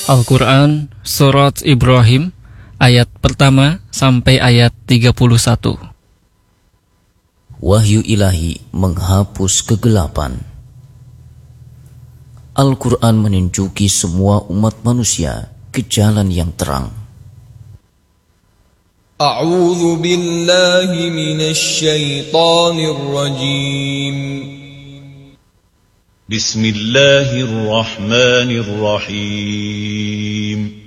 Al-Quran Surat Ibrahim ayat pertama sampai ayat 31. Wahyu ilahi menghapus kegelapan. Al-Quran menunjuki semua umat manusia ke jalan yang terang. A'udzu billahi minasy syaithanir rajim. Bismillahirrahmanirrahim.